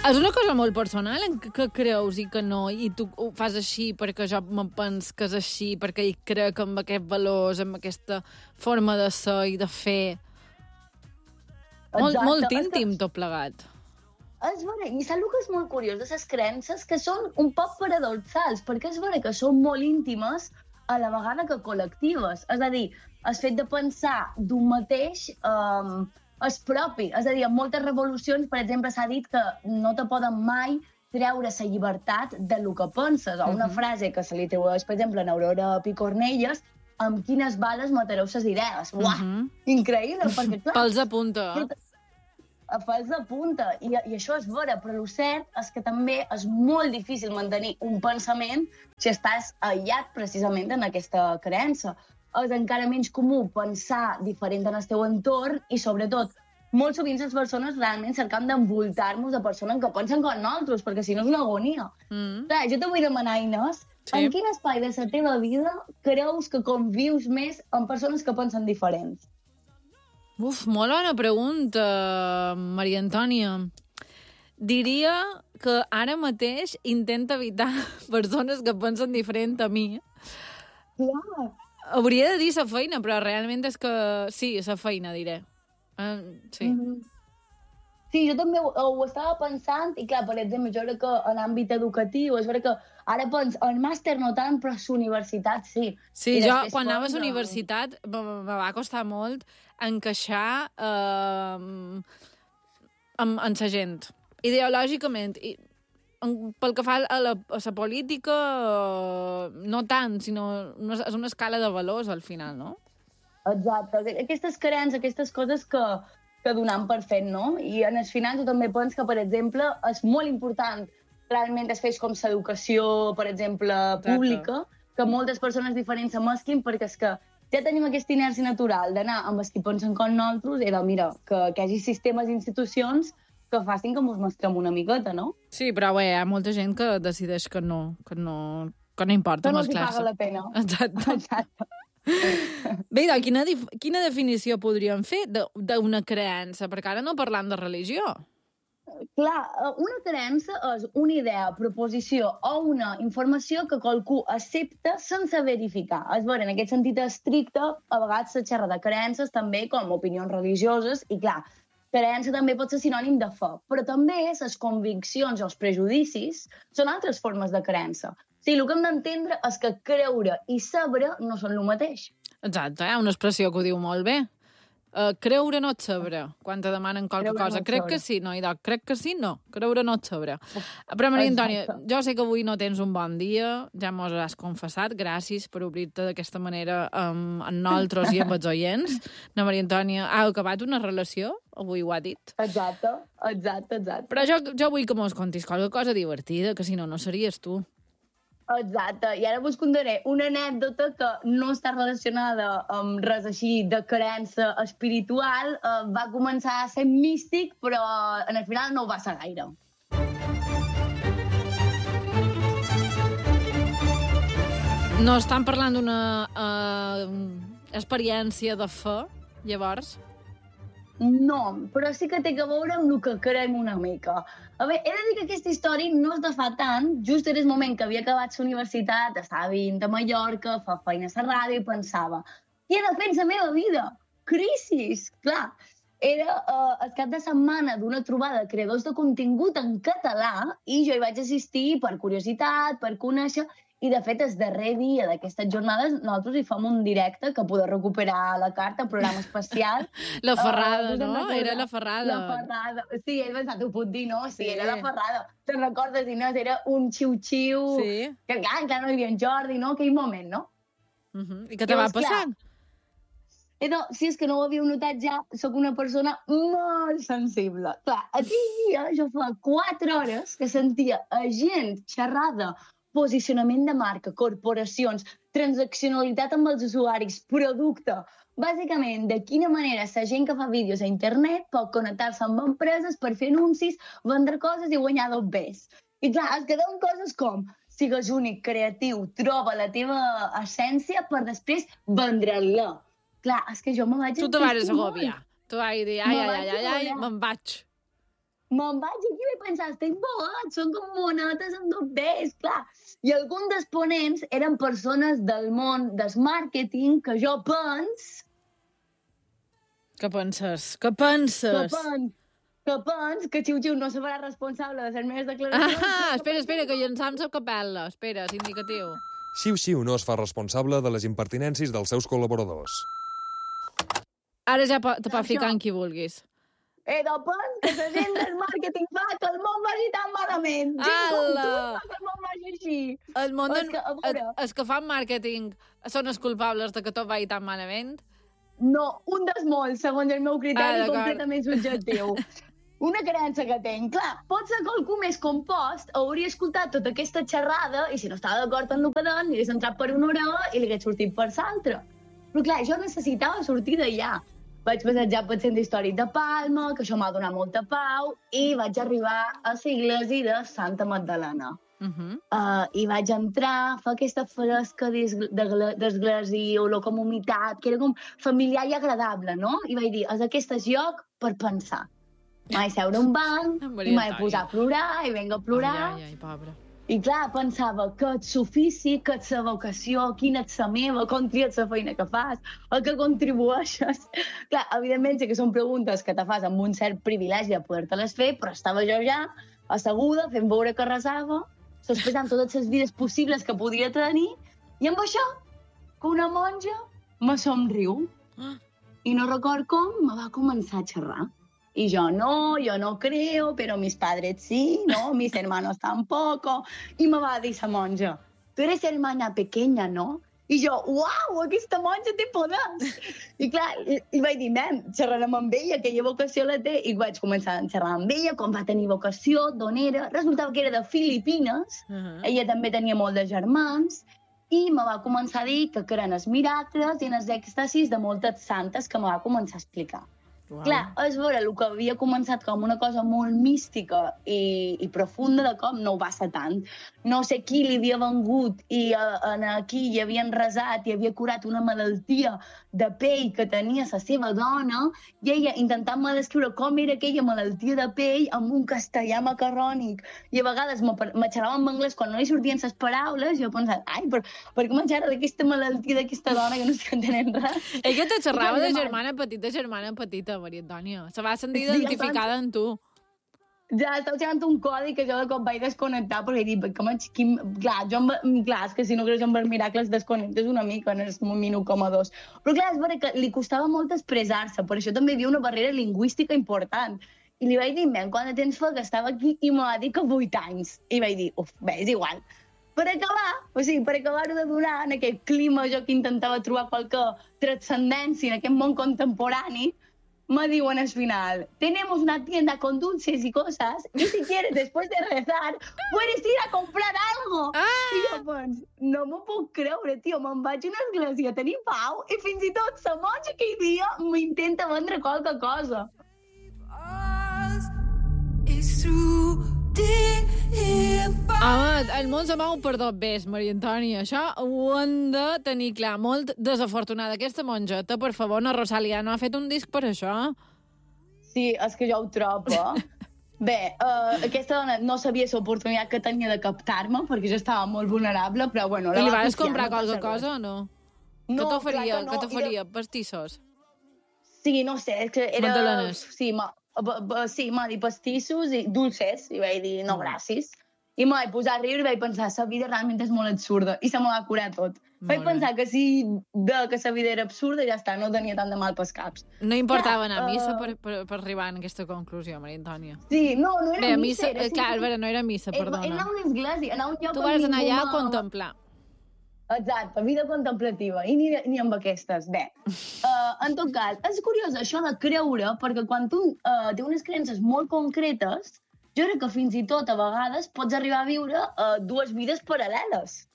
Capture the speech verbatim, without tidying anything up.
És una cosa molt personal en què creus i que no, i tu ho fas així perquè jo me'n pens que és així, perquè hi crec amb aquests valors, amb aquesta forma de ser i de fer. Molt, Exacte, molt és que- íntim tot plegat. És vera, i saps el que és molt curiós de les creences? Que són un poc paradoxals, perquè és vera que són molt íntimes a la vegada que col·lectives. És a dir, el fet de pensar d'un mateix um, és propi. És a dir, en moltes revolucions, per exemple, s'ha dit que no te poden mai treure la llibertat de lo que penses. O una Mhm. frase que se li atribueix, per exemple, a Aurora Picornelles, amb quines bales matareu les idees. Uah, Mhm. increïble, perquè clar... Pels a punta. Però- a fals de punta, I, i això és vera, però el cert és que també és molt difícil mantenir un pensament si estàs aïllat precisament en aquesta creença. És encara menys comú pensar diferent en el teu entorn i, sobretot, molt sovint les persones realment cercant d'envoltar-nos de persones que pensen com nosaltres, perquè si no és una agonia. Mm. Clar, jo te vull demanar, Inés, Sí. en quin espai de la teva vida creus que convius més amb persones que pensen diferents? Uf, molt bona pregunta, Maria Antònia. Diria que ara mateix intenta evitar persones que pensen diferent a mi. Clar. Hauria de dir la feina, però realment és que sí, la feina, diré. Uh, sí. Mm -hmm. Sí, jo també ho, ho estava pensant, i clar, per exemple, jo crec que en l'àmbit educatiu, és veritat que ara pens, el màster no tant, però la universitat sí. Sí, I jo després quan anava a pens, la doncs, universitat me, me va costar molt encaixar eh, amb, amb la gent, ideològicament. I, en, pel que fa a la, a la política, eh, no tant, sinó una, és una escala de valors, al final, no? Exacte. Aquestes creences, aquestes coses que, que donem per fet, no? I en el final tu també penses que, per exemple, és molt important realment es fes com l'educació, per exemple, pública, que moltes persones diferents se mesquin, perquè és que ja tenim aquesta inèrcia natural d'anar amb els que pensen com nosaltres i de, mira, que, que hi hagi sistemes i institucions que facin que ens mostrem una miqueta, no? Sí, però bé, hi ha molta gent que decideix que no, que no, que no importa Que no els hi mesclar-se. paga la pena. Exacte. Exacte. Bé, doncs, quina, dif- quina definició podríem fer de- d'una creença? Perquè ara no parlam de religió. Clar, una creença és una idea, proposició o una informació que qualcú accepta sense verificar. És veure, en aquest sentit estricte, a vegades se xerra de creences també com opinions religioses i, clar, creença també pot ser sinònim de fe, però també les conviccions o els prejudicis són altres formes de creença. O sigui, el que hem d'entendre és que creure i saber no són el mateix. Exacte, hi ha una expressió que ho diu molt bé. Uh, creure no et saber, quan te demanen qualque Creure cosa. no et Crec saber. que sí, no, idò, crec que sí, no. Creure no et saber. Però, Maria Antònia, Exacte. jo sé que avui no tens un bon dia, ja mos ho has confessat, gràcies per obrir-te d'aquesta manera amb, amb nosaltres i amb els oients. La Maria Antònia ha acabat una relació, avui ho ha dit. Exacte, exacte, exacte. Però jo, jo vull que mos contis qualque cosa divertida, que si no, no series tu. Exacte, i ara vos contaré una anècdota que no està relacionada amb res així de creença espiritual. Eh, va començar a ser místic, però en el final no ho va ser gaire. No estan parlant d'una uh, experiència de fe, llavors? No, però sí que té a veure amb el que creiem una mica. A veure, he de dir que aquesta història no és de fa tant, just era el moment que havia acabat la universitat, estava vivint a Mallorca, fa feina a la ràdio i pensava, què he de fer en la meva vida? Crisis! Clar, era uh, el cap de setmana d'una trobada de creadors de contingut en català i jo hi vaig assistir per curiositat, per conèixer, i de fet el darrer dia d'aquestes jornades nosaltres hi fem un directe que podeu recuperar la carta, programa especial. La ferrada, Uh, no? Era la ferrada. La ferrada. Sí, he pensat, ho puc dir, no? Sí, Sí. era la ferrada. Te'n recordes, Inés? Era un xiu-xiu. Sí. Que clar, encara no hi havia en Jordi, no? Aquell moment, no? Uh -huh. I què te va Llavors, clar, passant? Eh, no, si és que no ho havíeu notat ja, sóc una persona molt sensible. Clar, aquell dia jo fa quatre hores que sentia a gent xerrada posicionament de marca, corporacions, transaccionalitat amb els usuaris, producte. Bàsicament, de quina manera la gent que fa vídeos a internet pot connectar-se amb empreses per fer anuncis, vendre coses i guanyar dos bes. I clar, es queden coses com sigues únic, creatiu, troba la teva essència per després vendre-la. Clar, és que jo me vaig... Tu te vas entristir molt. agobiar. Tu vas dir, ai, Me ai, vaig ai, ai, ai, agobiar. me'n vaig. me'n vaig aquí i vaig pensar, estic bogat, són com monetes amb dos Bs, clar. I alguns dels ponents eren persones del món del màrqueting que jo pens... Què penses? Què penses? Que pens, que pens que Xiu-Xiu no se farà responsable de les meves declaracions. Ah, espera, espera, que llançam la capel·la. Espera, és indicatiu. Xiu-Xiu no es fa responsable de les impertinències dels seus col·laboradors. Ara ja te pot ficar en qui vulguis. He de pens que la gent del màrqueting fa que el món vagi tan malament. Gent com tu fa que el món vagi així. El món És que, a veure... els que fan màrqueting són els culpables de que tot vagi tan malament? No, un dels molts, segons el meu criteri ah, completament subjectiu. Una creença que tinc. Clar, pot ser que algú més compost hauria escoltat tota aquesta xerrada i si no estava d'acord amb el que deien, li hagués entrat per una orella i li hagués sortit per l'altra. Però clar, jo necessitava sortir d'allà. Vaig passejar pel centre històric de Palma, que això m'ha donat molta pau, i vaig arribar a la església de Santa Magdalena. Uh -huh. uh, I vaig entrar, fa aquesta fresca d'església, olor com humitat, que era com familiar i agradable, no? I vaig dir, és aquest el lloc per pensar. Vaig seure un banc, i em vaig posar a plorar, i vinc a plorar. Ai, ai, ai, pobre. I clar, pensava que ets l'ofici, que ets la vocació, quina ets la meva, com tries la feina que fas, el que contribueixes. Clar, evidentment sí que són preguntes que te fas amb un cert privilegi de poder-te-les fer, però estava jo ja asseguda, fent veure que resava, sospesant totes les vides possibles que podia tenir, i amb això, que una monja me somriu. I no record com me va començar a xerrar. Y yo, no, yo no creo, pero mis padres sí, ¿no? Mis hermanos tampoco. Y me va dir la monja, tú eres hermana pequeña, ¿no? I jo, uau, aquesta monja té poders! I clar, i, i vaig dir, nen, xerrarem amb ella, aquella vocació la té, i vaig començar a xerrar amb ella, com va tenir vocació, d'on era. Resultava que era de Filipines, uh -huh. Ella també tenia molt de germans, i me va començar a dir que eren els miracles i els èxtasis de moltes santes que me va començar a explicar. Wow. Clar, és veure, el que havia començat com una cosa molt mística i, i profunda de cop no ho va ser tant. No sé qui li havia vengut i uh, aquí hi havien resat i havia curat una malaltia de pell que tenia la seva dona i ella intentant-me descriure com era aquella malaltia de pell amb un castellà macarrònic i a vegades me, me xerrava en anglès quan no li sortien les paraules i jo pensava, ai, per, per què me xerra d'aquesta malaltia d'aquesta dona que no estic entenent res? Ella te xerrava de germana petita, germana petita, Maria Antònia. Se va sentir identificada en tu. Ja estava xerrant un codi que jo de cop vaig desconnectar perquè he dit, com a xiquim... Clar, jo, clar, és que si no creus en els miracles desconnectes una mica en el minut coma dos. Però clar, és vera que li costava molt expressar-se, per això també hi havia una barrera lingüística important. I li vaig dir, ben, quant de temps fa que estava aquí? I me va dir que vuit anys. I vaig dir, uf, bé, és igual. Per acabar, o sigui, per acabar-ho de donar en aquest clima jo que intentava trobar qualque transcendència en aquest món contemporani, me diuen al final, tenemos una tienda con dulces y cosas y si quieres, después de rezar, puedes ir a comprar algo. Ah! I jo, doncs, no m'ho puc creure, tio, me'n vaig a una església a tenir pau i fins i tot la monja aquell dia m'intenta vendre qualque cosa. Home, el món se mou per dos bes, Maria Antònia. Això ho hem de tenir clar. Molt desafortunada aquesta monjeta, per favor, na Rosalia no ha fet un disc per això? Sí, és que jo ho trobo. Bé, uh, aquesta dona no sabia l'oportunitat que tenia de captar-me, perquè jo estava molt vulnerable, però bueno... I li vas comprar qualque cosa o no? No, què t'oferia? no. Què t'oferia? Pastissos? Sí, no sé, és que era... Magdalenes? Sí, ma... Sí, m'ha dit pastissos i dulces, i vaig dir, no, gràcies. I me vaig posar a riure i vaig pensar, la vida realment és molt absurda, i se me va curar tot. Molt vaig pensar bé. Que si de que la vida era absurda, ja està, no tenia tant de mal pels caps. No importava anar a missa uh... per, per, per arribar a aquesta conclusió, Maria Antònia. Sí, no, no era Bé, missa. Era, clar, Albert, no era missa, perdona. Era una església, anar a un lloc... Tu vas anar allà a contemplar. Exacte, vida contemplativa, i ni, ni amb aquestes. Bé, uh, en tot cas, és curiós això de creure, perquè quan tu uh, té unes creences molt concretes, jo crec que fins i tot a vegades pots arribar a viure uh, dues vides paral·leles.